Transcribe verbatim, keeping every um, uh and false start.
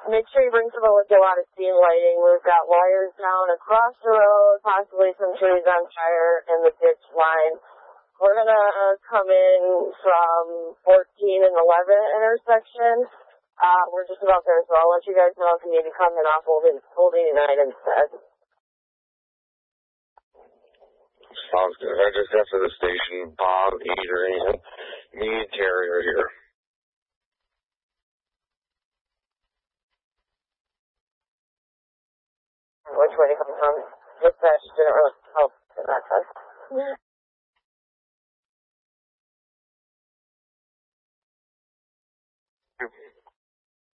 make sure you bring some of a lot of steam lighting. We've got wires down across the road, possibly some trees on fire in the ditch line. We're going to uh, come in from fourteen and eleven intersection. Uh, we're just about there, so I'll let you guys know if you need to come in off Old eighty-nine instead. Sounds good. I just got to the station. Bob, Adrian, me, and Terry are here. Which way to come from? Dispatch didn't really help in that test.